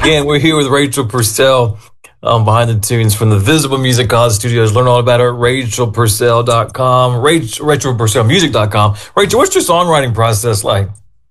Again, we're here with Rachel Purcell behind the tunes from the Visible Music God Studios. Learn all about her at rachelpurcell.com, rachelpurcellmusic.com. Rachel, what's your songwriting process like?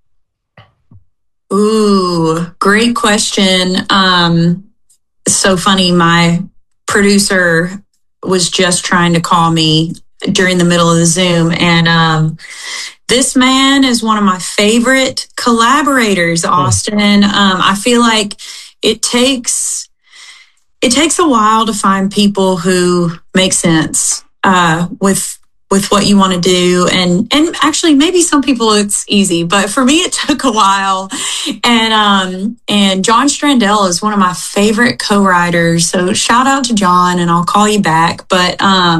Ooh, great question. So funny. My producer was just trying to call me during the middle of the Zoom, and this man is one of my favorite collaborators, Austin. I feel like it takes a while to find people who make sense with what you want to do, and actually maybe some people it's easy, but for me it took a while. And John Strandell is one of my favorite co-writers, so shout out to John, and I'll call you back. But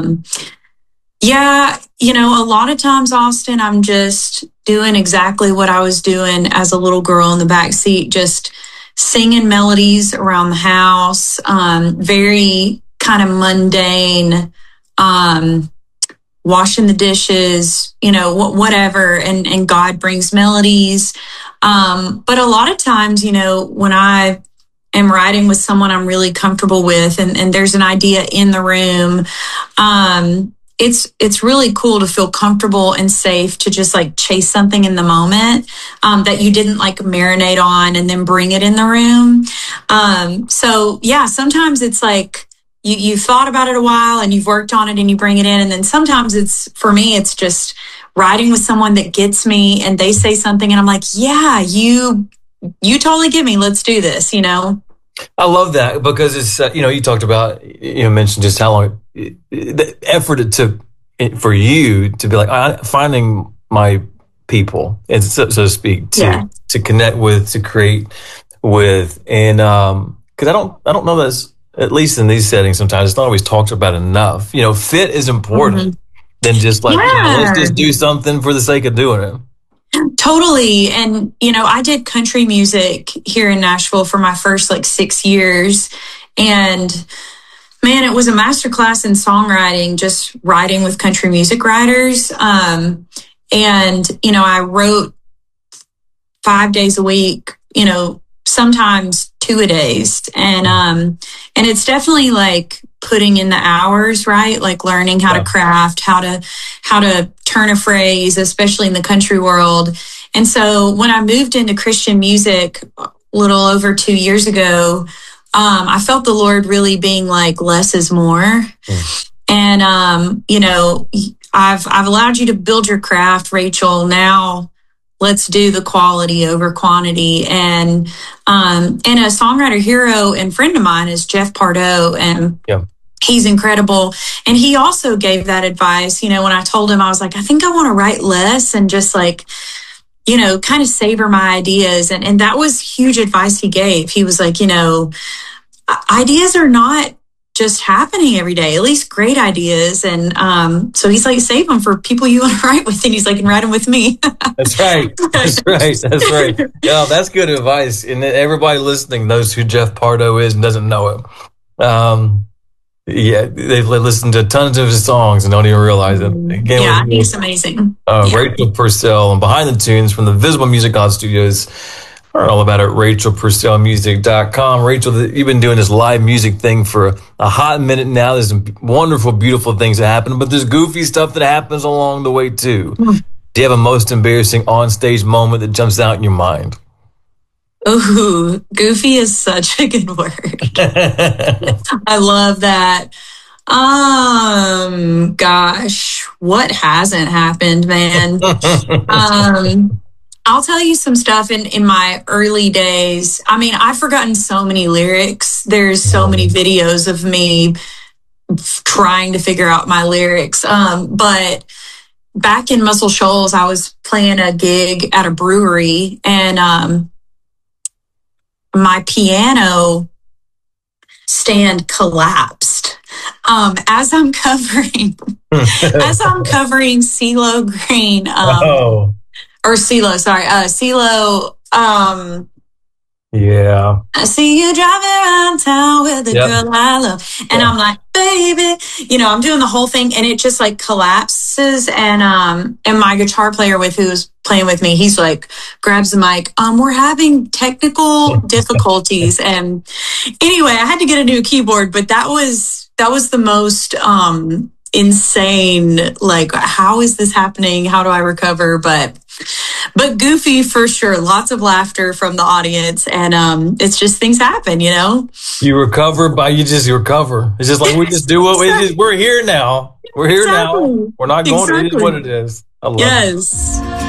yeah, a lot of times, Austin, I'm just doing exactly what I was doing as a little girl in the back seat, just singing melodies around the house, very kind of mundane, washing the dishes, whatever. And God brings melodies. But a lot of times, when I am writing with someone I'm really comfortable with, and there's an idea in the room, it's really cool to feel comfortable and safe to just like chase something in the moment that you didn't like marinate on and then bring it in the room. So yeah, sometimes it's like you've thought about it a while and you've worked on it and you bring it in. And then sometimes for me, it's just writing with someone that gets me and they say something and I'm like, yeah, you totally get me. Let's do this, I love that because it's, you talked about, mentioned just how long the effort it took for you to be like finding my people, and so to speak, to connect with, to create with, and because I don't know that, at least in these settings, sometimes it's not always talked about enough. Fit is important than just like let's just do something for the sake of doing it. Totally. And, I did country music here in Nashville for my first 6 years. And man, it was a masterclass in songwriting, just writing with country music writers. And, I wrote 5 days a week, sometimes 2 a days. And it's definitely like putting in the hours, right? Like learning how to craft, how to turn a phrase, especially in the country world. And so when I moved into Christian music a little over 2 years ago, I felt the Lord really being like, less is more. And, I've allowed you to build your craft, Rachel. Now let's do the quality over quantity. And a songwriter hero and friend of mine is Jeff Pardo, and he's incredible. And he also gave that advice, when I told him, I was like, I think I want to write less and just kind of savor my ideas. And that was huge advice he gave. He was like, ideas are not just happening every day, at least great ideas. And so he's like, save them for people you want to write with. And he's like, and write them with me. That's right. Yeah, that's good advice. And everybody listening knows who Jeff Pardo is and doesn't know him. They've listened to tons of his songs and don't even realize it. Again, he's amazing. Rachel Purcell, and behind the tunes from the Visible Music God Studios. Learn all about it at rachelpurcellmusic.com. Rachel, you've been doing this live music thing for a hot minute now. There's some wonderful, beautiful things that happen, but there's goofy stuff that happens along the way too. Do you have a most embarrassing onstage moment that jumps out in your mind? Ooh, goofy is such a good word. I love that. Gosh, what hasn't happened, man? I'll tell you some stuff in my early days. I mean, I've forgotten so many lyrics. There's so many videos of me trying to figure out my lyrics. But back in Muscle Shoals, I was playing a gig at a brewery, and my piano stand collapsed as I'm covering CeeLo Green, or CeeLo, sorry, CeeLo. Yeah. I see you driving around town with the girl I love. And I'm like, baby, I'm doing the whole thing, and it just like collapses. And my guitar player who was playing with me, he's like, grabs the mic. We're having technical difficulties. And anyway, I had to get a new keyboard, but that was the most, insane, like, how is this happening? How do I recover? But goofy for sure. Lots of laughter from the audience, and it's just things happen, You recover you recover. It's just like we just do what we're here now. We're here now. We're not going. It is what it is. I love it.